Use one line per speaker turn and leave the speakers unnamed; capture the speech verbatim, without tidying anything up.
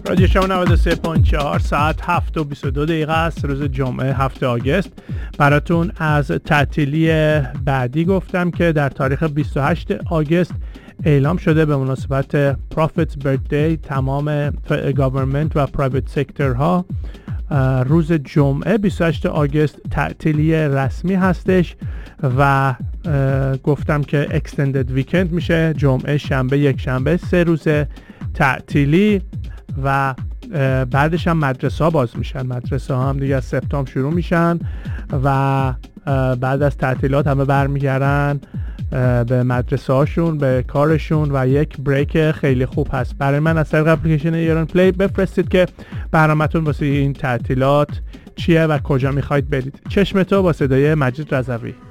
رادیو شما نود و سه ممیز چهار ساعت هفت و بیست و دو دقیقه است. روز جمعه هفتم آگوست براتون از تعطیلی بعدی گفتم که در تاریخ بیست و هشتم آگوست اعلام شده به مناسبت پروفیت بردی. تمام گاورمنت و پرایوت سکتور ها روز جمعه بیست و هشتم آگوست تعطیلی رسمی هستش و گفتم که اکستندد ویکند میشه، جمعه، شنبه، یک شنبه، سه روز تعطیلی و بعدش هم مدرسه ها باز میشن. مدرسه ها هم دیگه از سپتامبر شروع میشن و بعد از تعطیلات همه برمیگردن به مدرسه هاشون، به کارشون و یک بریک خیلی خوب هست. برای من از طریق اپلیکیشن ایران پلی بفرستید که برنامه‌تون واسه این تعطیلات چیه و کجا میخواید برید. چشم تو با صدای مجید رضوی.